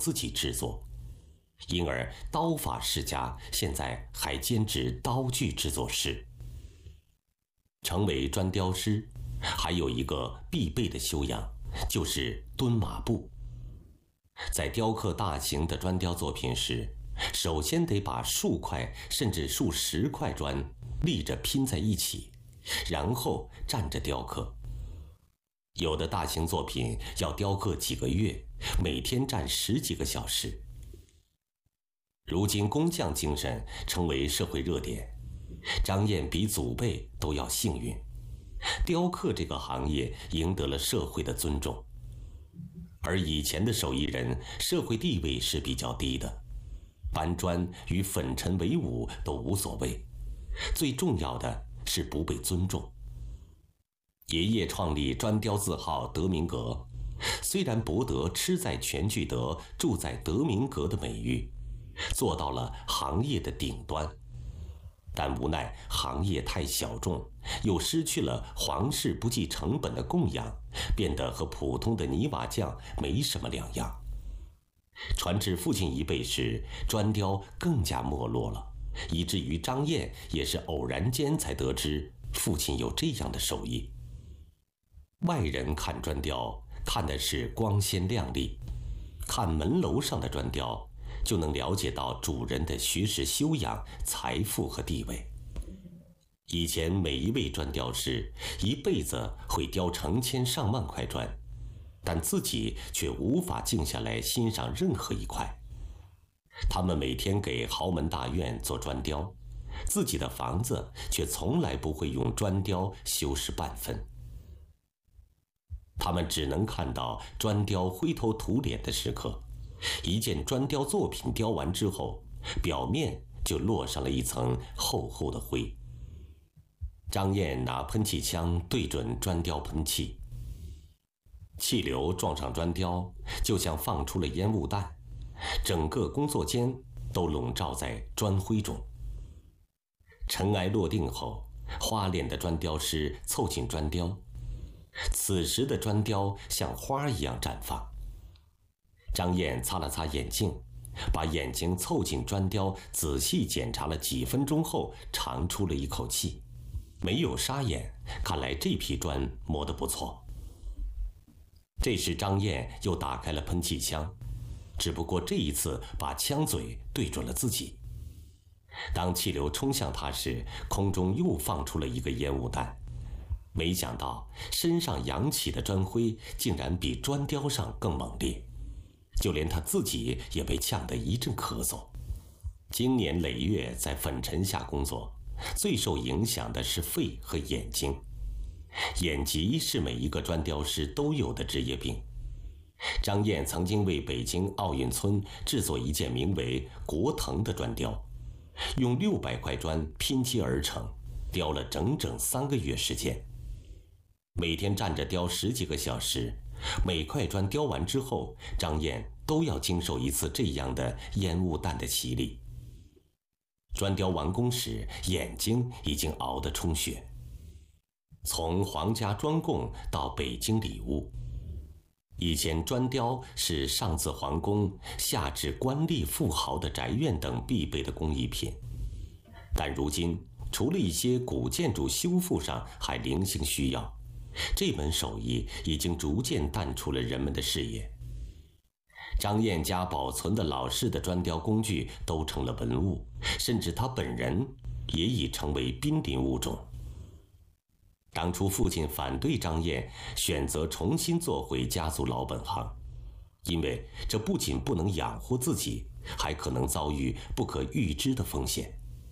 自己制作，因而刀法世家现在还兼职刀具制作师。成为砖雕师，还有一个必备的修养，就是蹲马步。在雕刻大型的砖雕作品时，首先得把数块甚至数十块砖立着拼在一起，然后站着雕刻。有的大型作品要雕刻几个月，每天站10几个小时。如今工匠精神成为社会热点，张燕比祖辈都要幸运，雕刻这个行业赢得了社会的尊重。而以前的手艺人社会地位是比较低的，搬砖与粉尘为伍都无所谓，最重要的是不被尊重。爷爷创立砖雕字号德明阁，虽然博得吃在全聚德，住在德明阁的美誉，做到了行业的顶端，但无奈行业太小众，又失去了皇室不计成本的供养，变得和普通的泥瓦匠没什么两样。传至父亲一辈时，砖雕更加没落了，以至于张燕也是偶然间才得知父亲有这样的手艺。外人看砖雕，看的是光鲜亮丽，看门楼上的砖雕，就能了解到主人的学识修养、财富和地位。以前每一位砖雕师一辈子会雕成千上万块砖，但自己却无法静下来欣赏任何一块。他们每天给豪门大院做砖雕，自己的房子却从来不会用砖雕修饰半分。他们只能看到砖雕灰头土脸的时刻，一件砖雕作品雕完之后，表面就落上了一层厚厚的灰。张燕拿喷气枪对准砖雕喷气，气流撞上砖雕，就像放出了烟雾弹，整个工作间都笼罩在砖灰中。尘埃落定后，花脸的砖雕师凑近砖雕，此时的砖雕像花一样绽放。张燕擦了擦眼镜，把眼睛凑近砖雕，仔细检查了几分钟后，长出了一口气，没有沙眼，看来这批砖磨得不错。这时张燕又打开了喷气枪，只不过这一次把枪嘴对准了自己。当气流冲向他时，空中又放出了一个烟雾弹。没想到身上扬起的砖灰竟然比砖雕上更猛烈，就连他自己也被呛得一阵咳嗽。经年累月在粉尘下工作，最受影响的是肺和眼睛。眼疾是每一个砖雕师都有的职业病。张燕曾经为北京奥运村制作一件名为“国腾”的砖雕，用600块砖拼接而成，雕了整整3个月时间。每天站着雕10几个小时，每块砖雕完之后，张燕都要经受一次这样的烟雾弹的洗礼。砖雕完工时，眼睛已经熬得充血。从皇家专供到北京礼物，以前砖雕是上至皇宫，下至官吏富豪的宅院等必备的工艺品，但如今除了一些古建筑修复上还零星需要，这门手艺已经逐渐淡出了人们的视野。张燕家保存的老式的砖雕工具都成了文物，甚至他本人也已成为濒临物种。当初父亲反对张燕选择重新做回家族老本行，因为这不仅不能养活自己，还可能遭遇不可预知的风险。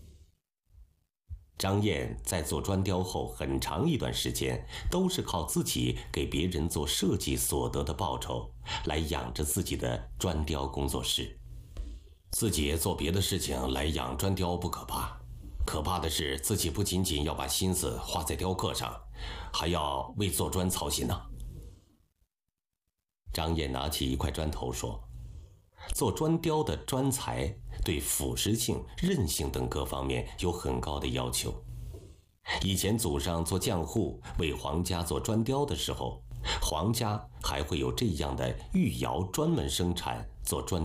张燕在做砖雕后很长一段时间都是靠自己给别人做设计所得的报酬来养着自己的砖雕工作室。自己做别的事情来养砖雕不可怕，可怕的是自己不仅仅要把心思花在雕刻上，还要为做砖操心呢。张燕拿起一块砖头说，做砖雕的砖材对腐蚀性、韧性等各方面有很高的要求。以前祖上做匠户为皇家做砖雕的时候，皇家还会有这样的御窑专门生产做砖